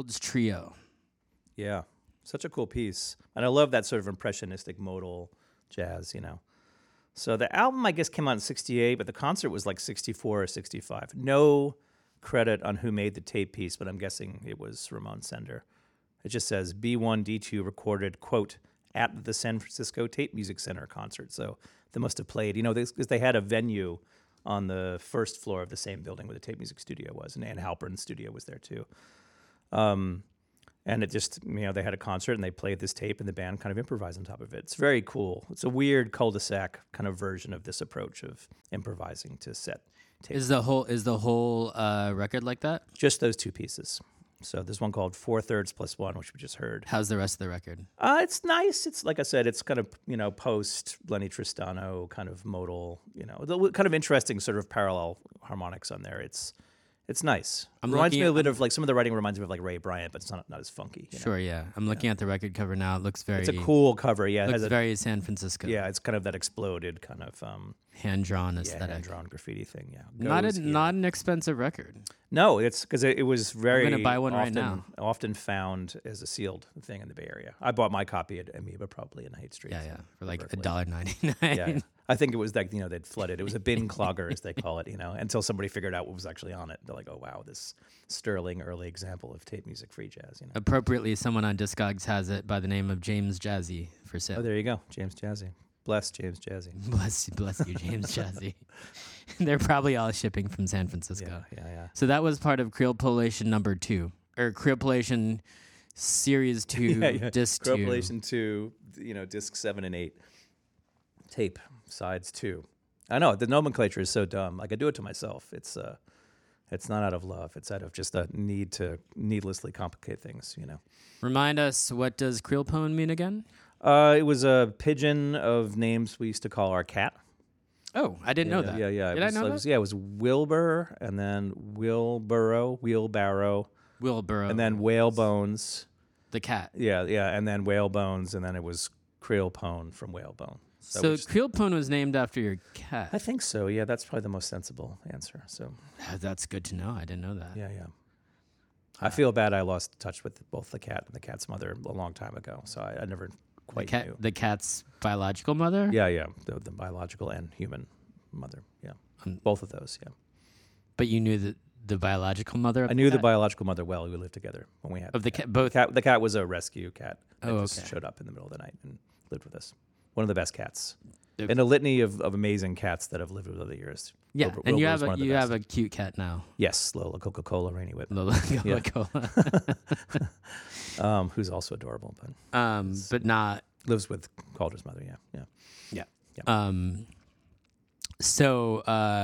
Fields Trio. Yeah, such a cool piece. And I love that sort of impressionistic modal jazz, So the album, I guess, came out in 68, but the concert was like 64 or 65. No credit on who made the tape piece, but I'm guessing it was Ramon Sender. It just says B1D2 recorded, quote, at the San Francisco Tape Music Center concert. So they must have played, because they had a venue on the first floor of the same building where the tape music studio was, and Ann Halpern's studio was there too. And it just, they had a concert and they played this tape and the band kind of improvised on top of it. It's very cool. It's a weird cul-de-sac kind of version of this approach of improvising to set tape. Is the whole record like that? Just those two pieces. So there's one called 4/3 + 1, which we just heard. How's the rest of the record? It's nice. It's like I said, it's kind of post Lenny Tristano kind of modal, the kind of interesting sort of parallel harmonics on there. It's nice. Reminds me a bit of like some of the writing reminds me of like Ray Bryant, but it's not as funky. Sure, yeah. I'm looking at the record cover now. It looks very. It's a cool cover. Yeah, it looks very San Francisco. Yeah, it's kind of that exploded kind of hand drawn aesthetic. Hand drawn graffiti thing. Yeah, not an expensive record. No, it's because it was very. I'm gonna buy one right now. Often found as a sealed thing in the Bay Area. I bought my copy at Amoeba probably in Haight Street. Yeah, for like $1.99. Yeah. I think it was like, they'd flooded. It was a bin clogger, as they call it, until somebody figured out what was actually on it. They're like, oh, wow, this sterling early example of tape music free jazz. Appropriately, someone on Discogs has it by the name of James Jazzy for sale. Oh, there you go. James Jazzy. Bless James Jazzy. Bless you, James Jazzy. They're probably all shipping from San Francisco. Yeah. So that was part of Creolpolation number 2, or Creolpolation Series 2, Disc 2. Creolpolation 2, Disc 7 and 8. Tape. Sides 2. I know the nomenclature is so dumb. Like I do it to myself. It's not out of love. It's out of just a need to needlessly complicate things. Remind us, what does Creolpone mean again? It was a pigeon of names we used to call our cat. Oh, I didn't know that. Yeah. Did I know that? It was Wilbur, and then wheelbarrow, and then whalebones. The cat. Yeah, and then whalebones, and then it was Creolpone from whalebone. So Creolpone was named after your cat. I think so. Yeah, that's probably the most sensible answer. So that's good to know. I didn't know that. Yeah. I feel bad. I lost touch with both the cat and the cat's mother a long time ago. So I never quite knew. The cat's biological mother? Yeah. The biological and human mother. Yeah, both of those. Yeah. But you knew the biological mother. I knew the biological mother well. We lived together when we had the cat. Both. The cat was a rescue cat. That just showed up in the middle of the night and lived with us. One of the best cats, and a litany of amazing cats that have lived over the years. Yeah, and you have a cute cat now. Yes, Lola Coca-Cola Rainy Whip. Lola Coca-Cola, who's also adorable, but not lives with Calder's mother. Yeah. So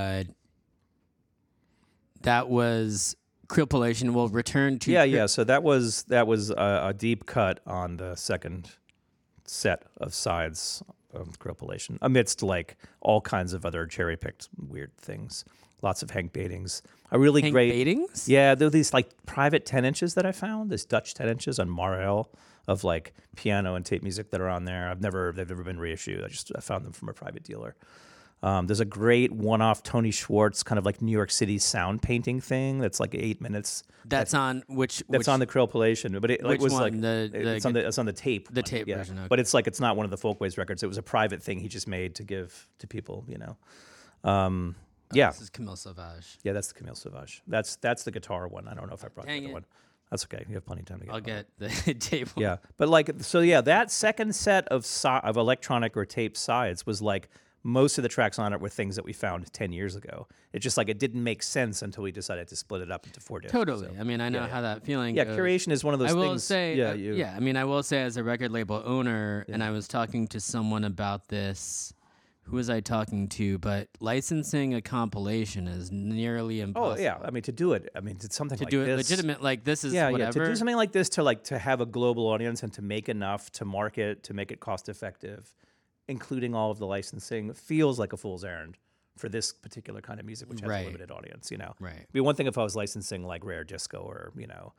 that was Creolpolation. We'll return to yeah. So that was a deep cut on the second set of sides of Creolpolation, amidst like all kinds of other cherry-picked weird things. Lots of Hank Batings. A really Hank great Batings? Yeah, there are these like private 10 inches that I found. This Dutch 10 inches on Marel of like piano and tape music that are on there. They've never been reissued. I found them from a private dealer. There's a great one-off Tony Schwartz kind of like New York City sound painting thing that's like 8 minutes. That's on which? That's on the Creolpolation, but it was one? like it's on the tape. The tape version, okay. But it's not one of the Folkways records. It was a private thing he just made to give to people. This is Camille Sauvage. Yeah, that's the Camille Sauvage. That's the guitar one. I don't know if I brought the other one. That's okay. You have plenty of time to get. I'll get the tape one. Yeah, but that second set of electronic or tape sides was like. Most of the tracks on it were things that we found 10 years ago. It's just like it didn't make sense until we decided to split it up into 4 discs. Totally. So, I mean, I know how that feeling goes. goes. Curation is one of those things. I will say, I will say as a record label owner, and I was talking to someone about this. Who was I talking to? But licensing a compilation is nearly impossible. Oh, yeah. I mean, to do it, it's something like this. To do it legitimate, like this is whatever. Yeah, to do something like this, to have a global audience and to make enough to market, to make it cost effective, including all of the licensing, feels like a fool's errand for this particular kind of music, which has a limited audience. Right. It'd be one thing if I was licensing like rare disco or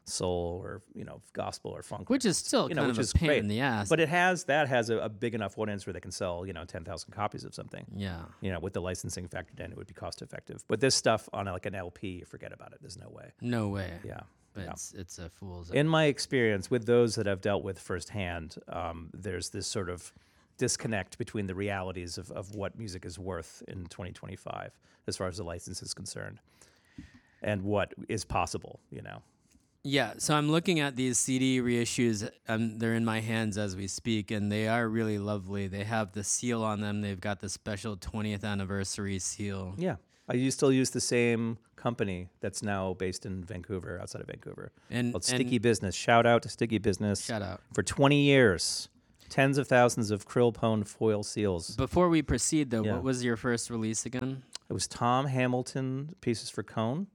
soul or gospel or funk, Which is still kind of which a is pain great. in the ass. But it has a big enough audience where they can sell 10,000 copies of something. yeah. With the licensing factored in, it would be cost effective. But this stuff on like an LP, forget about it. There's no way. No way. Yeah. But Yeah. it's a fool's. In my experience with those that I've dealt with firsthand, there's this sort of disconnect between the realities of what music is worth in 2025 as far as the license is concerned and what is possible, Yeah, so I'm looking at these CD reissues. They're in my hands as we speak, and they are really lovely. They have the seal on them. They've got the special 20th anniversary seal. Yeah. I still use the same company that's now based in Vancouver, outside of Vancouver, called Sticky Business. Shout out to Sticky Business. Shout out. For 20 years, tens of thousands of krill pone foil seals. Before we proceed, though, Yeah. what was your first release again? It was Tom Hamilton, Pieces for Cone.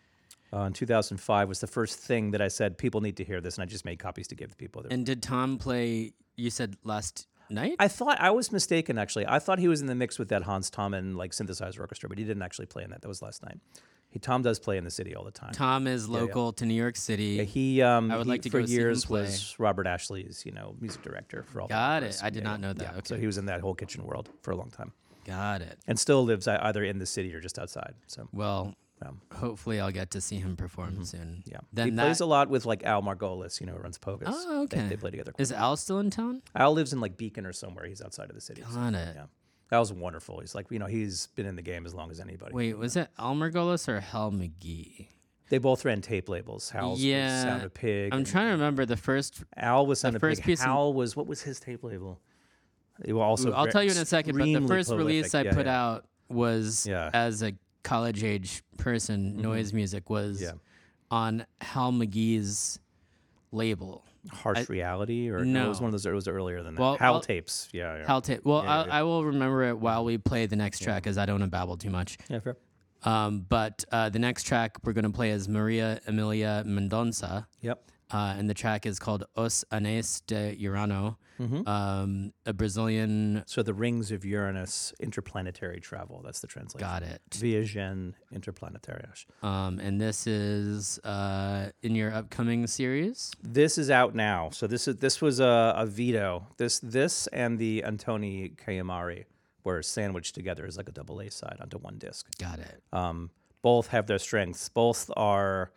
In 2005 was the first thing that I said, people need to hear this, and I just made copies to give to people. And did Tom play, you said last night? I was mistaken, actually. I thought he was in the mix with that Hans Tommen synthesizer orchestra, but he didn't actually play in that. That was last night. Tom does play in the city all the time. Tom is local to New York City. Yeah, he would like to for go see him years play. was Robert Ashley's music director for all. Got that it. I did not know that. Yeah. Okay. So he was in that whole kitchen world for a long time, Got it. and still lives either in the city or just outside. So Well, hopefully I'll get to see him perform soon. yeah, Then he plays a lot with Al Margolis, who runs Pogus. Oh, okay. They play together. Is Al still in town? Al lives in Beacon or somewhere. He's outside of the city. So, Got it. yeah, Al's wonderful. He's he's been in the game as long as anybody. Wait, was it Al Margolis or Hal McGee? They both ran tape labels. Hal's was Sound of Pig. I'm trying to remember the first. Al was Sound of first Pig. piece Hal was, what was his tape label? It was also I'll tell you in a second, but the extremely first release I prolific. put out was Yeah. as a college age person, noise music was Yeah. on Hal McGee's label. Harsh Reality, or no. it was one of those. It was earlier than that. Well, Hal I'll- tapes. Yeah. Hal tape. Well, Yeah, I will remember it while we play the next track, because I don't want to babble too much. Yeah, fair. But the next track we're going to play is Maria Emilia Mendonça. Yep. And the track is called Os Anéis de Urano, a Brazilian. So the Rings of Uranus, interplanetary travel. That's the translation. Got it. Viagem interplanetárias. And this is in your upcoming series. This is out now. So this was a veto. This and the Antoni Kayamari were sandwiched together as like a double A side onto one disc. Got it. Both have their strengths. Both are,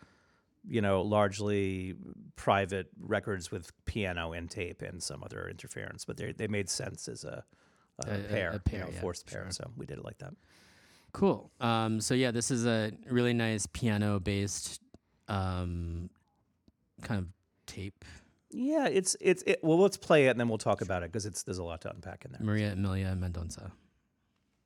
largely private records with piano and tape and some other interference, but they made sense as a pair, pair, forced sure. pair. So we did it like that. Cool. So yeah, this is a really nice piano-based kind of tape. Yeah, well, let's play it and then we'll talk about it because there's a lot to unpack in there. Maria Emilia Mendonça.